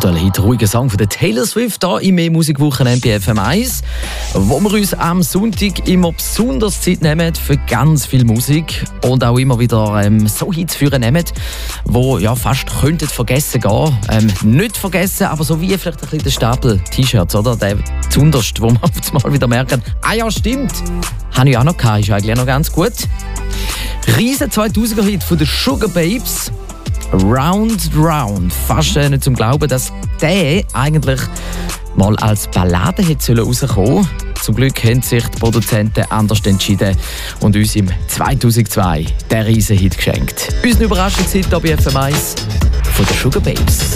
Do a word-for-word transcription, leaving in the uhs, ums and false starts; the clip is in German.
aktueller Hit, ruhiger Song von der Taylor Swift hier im E-Musik-Wochenende bei F M eins, wo wir uns am Sonntag immer besonders Zeit nehmen für ganz viel Musik und auch immer wieder ähm, so Hits führen nehmen, die ja, fast könnten vergessen gehen. Ähm, nicht vergessen, aber so wie vielleicht ein bisschen der Stapel T-Shirts, oder? Der zunderst, wo man auf einmal wieder merken, ah ja, stimmt, habe ich auch noch gehabt, ist eigentlich auch noch ganz gut. Riesen zweitausender-Hit von den Sugar Babes. Round Round. Fast äh, nicht zum Glauben, dass der eigentlich mal als Ballade hätte rauskommen sollen. Zum Glück haben sich die Produzenten anders entschieden und uns im zweitausendzwei den Riesenhit geschenkt. Unsere Überraschungshit hier bei F M eins von den Sugar Babes.